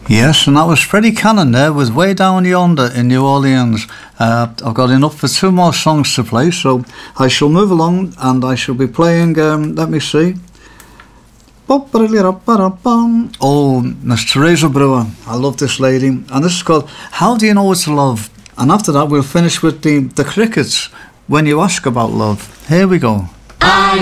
Yes, and that was Freddie Cannon there with Way Down Yonder in New Orleans. I've got enough for two more songs to play, so I shall move along and I shall be playing, let me see. Oh, Miss Teresa Brewer. I love this lady. And this is called How Do You Know It's Love? And after that we'll finish with the Crickets, When You Ask About Love. Here we go. I